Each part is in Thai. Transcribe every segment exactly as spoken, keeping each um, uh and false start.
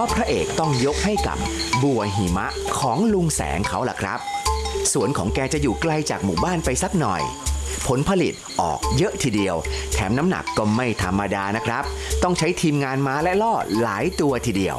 ว่าพระเอกต้องยกให้กับบัวหิมะของลุงแสงเขาล่ะครับสวนของแกจะอยู่ไกลจากหมู่บ้านไปสักหน่อยผลผลิตออกเยอะทีเดียวแถมน้ำหนักก็ไม่ธรรมดานะครับต้องใช้ทีมงานม้าและล่อหลายตัวทีเดียว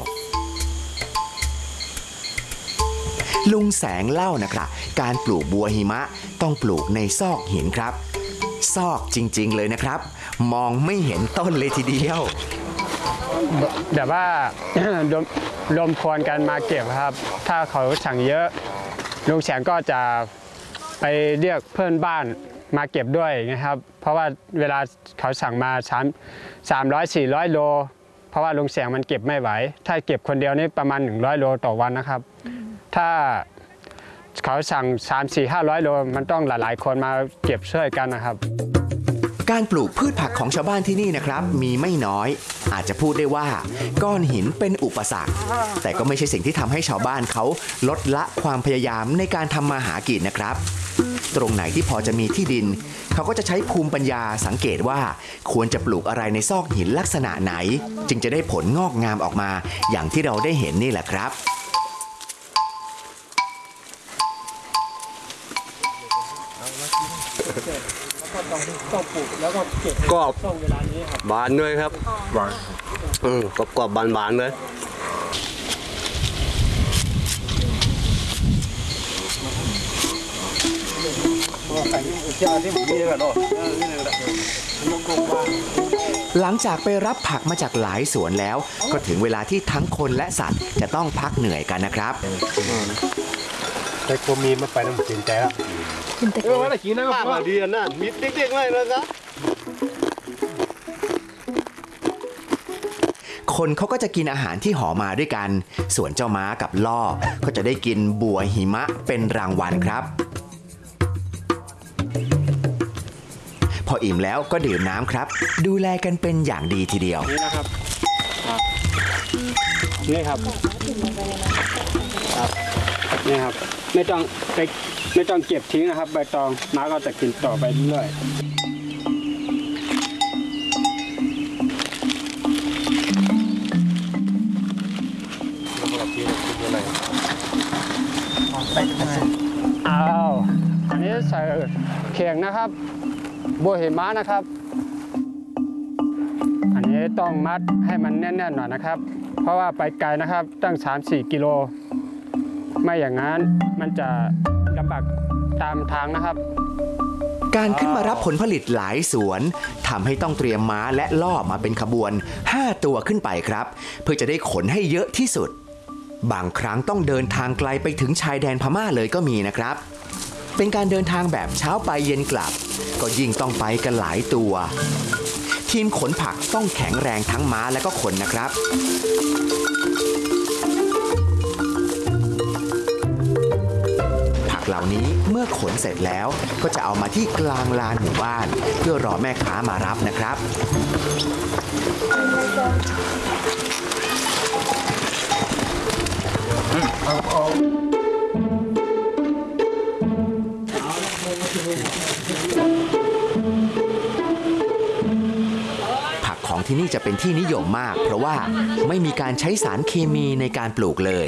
ลุงแสงเล่านะครับการปลูกบัวหิมะต้องปลูกในซอกหินครับซอกจริงๆเลยนะครับมองไม่เห็นต้นเลยทีเดียวแบบว่า รวมควรกันมาเก็บครับถ้าเขาสั่งเยอะลุงแสงก็จะไปเรียกเพื่อนบ้านมาเก็บด้วยนะครับเพราะว่าเวลาเขาสั่งมาสามสามร้อยสี่ร้อยโลเพราะว่าลุงแสงมันเก็บไม่ไหวถ้าเก็บคนเดียวนี่ประมาณหนึ่งร้อยโลต่อวันนะครับถ้าเขาสั่งสามสี่ห้าร้อยโลมันต้องหลายๆคนมาเก็บช่วยกันนะครับการปลูกพืชผักของชาวบ้านที่นี่นะครับมีไม่น้อยอาจจะพูดได้ว่าก้อนหินเป็นอุปสรรคแต่ก็ไม่ใช่สิ่งที่ทำให้ชาวบ้านเขาลดละความพยายามในการทำมาหากินนะครับตรงไหนที่พอจะมีที่ดินเขาก็จะใช้ภูมิปัญญาสังเกตว่าควรจะปลูกอะไรในซอกหินลักษณะไหนจึงจะได้ผลงอกงามออกมาอย่างที่เราได้เห็นนี่แหละครับต้องปลูกแล้วก็เก็บกรอบช่วงเวลานี้ครับบานเลยครับบานอืมกรอบกรอบบานบานเลยหลังจากไปรับผักมาจากหลายสวนแล้วก็ถึงเวลาที่ทั้งคนและสัตว์จะต้องพักเหนื่อยกันนะครับไอ้โคมีมาไปน้ำสินใจแล้วเออวันกี่นั่งมาดีนะมีเด็กๆเลยนะครับคนเขาก็จะกินอาหารที่ห่อมาด้วยกันส่วนเจ้าม้ากับล่อก็จะได้กินบัวหิมะเป็นรางวัลครับพออิ่มแล้วก็ดื่มน้ำครับดูแลกันเป็นอย่างดีทีเดียวนี่นะครับนี่ครับครับนี่ครับไม่ต้องไปไม่ต้องเก็บทิ้งนะครับใบตองม้าก็จะกินต่อไปเรื่อยอ้าวอันนี้ใส่เข่งนะครับบัวหิมะนะครับอันนี้ต้องมัดให้มันแน่นๆหน่อยนะครับเพราะว่าไปไกลนะครับตั้ง สามสี่ กิโลไม่อย่างนั้นมันจะลำบากตามทางนะครับการขึ้นมารับผลผลิตหลายสวนทำให้ต้องเตรียมม้าและล่อมาเป็นขบวนห้าตัวขึ้นไปครับเพื่อจะได้ขนให้เยอะที่สุดบางครั้งต้องเดินทางไกลไปถึงชายแดนพม่าเลยก็มีนะครับเป็นการเดินทางแบบเช้าไปเย็นกลับก็ยิ่งต้องไปกันหลายตัวทีมขนผักต้องแข็งแรงทั้งม้าและก็คนนะครับผักเหล่านี้เมื่อขนเสร็จแล้วก็จะเอามาที่กลางลานหมู่บ้านเพื่อรอแม่ค้ามารับนะครับผักของที่นี่จะเป็นที่นิยมมากเพราะว่าไม่มีการใช้สารเคมีในการปลูกเลย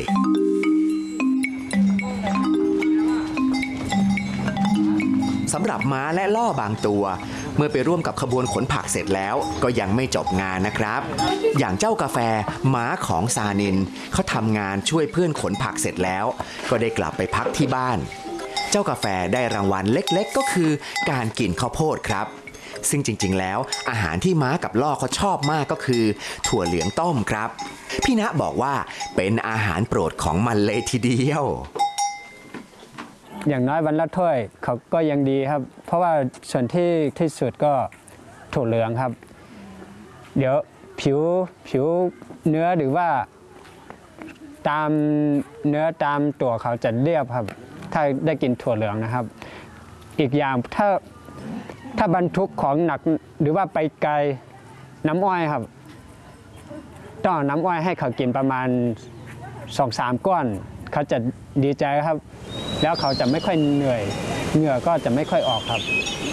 สำหรับม้าและล่อบางตัวเมื่อไปร่วมกับขบวนขนผักเสร็จแล้วก็ยังไม่จบงานนะครับอย่างเจ้ากาแฟม้าของซานินเขาทำงานช่วยเพื่อนขนผักเสร็จแล้วก็ได้กลับไปพักที่บ้านเจ้ากาแฟได้รางวัลเล็กๆก็คือการกินข้าวโพดครับซึ่งจริงๆแล้วอาหารที่ม้ากับล่อเขาชอบมากก็คือถั่วเหลืองต้มครับพี่ณบอกว่าเป็นอาหารโปรดของมันเลยทีเดียวอย่างน้อยวันละถ้วยเขาก็ยังดีครับเพราะว่าส่วนที่ที่สุดก็ถั่วเหลืองครับเดี๋ยวผิวผิวเนื้อหรือว่าตามเนื้อตามตัวเขาจะเรียบครับถ้าได้กินถั่วเหลืองนะครับอีกอย่างถ้าถ้าบรรทุกของหนักหรือว่าไปไกลน้ำอ้อยครับต้องเอาน้ำอ้อยให้เขากินประมาณ สองสาม ก้อนเขาจะดีใจครับแล้วเขาจะไม่ค่อยเหนื่อยเหงื่อก็จะไม่ค่อยออกครับ